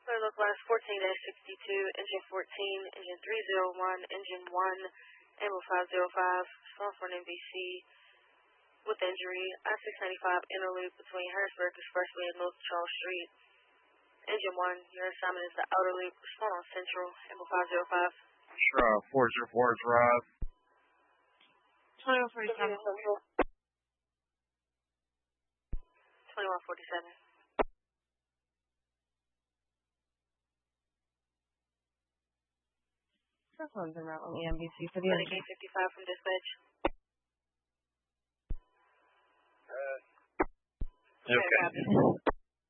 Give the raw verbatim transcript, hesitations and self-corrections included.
Clear localized fourteen dash sixty-two, engine fourteen, engine three oh one, engine one, Ammo five oh five, small for an N B C with injury, I six ninety-five interloop between Harrisburg Expressway and North Charles Street. Engine one, your assignment is the outer loop, spawn on Central, Ammo five oh five. Sure, four oh four Drive. twenty-one forty-seven. twenty-one forty-seven. This one's en route on the N B C for the Medic eight fifty-five from dispatch. Uh, okay.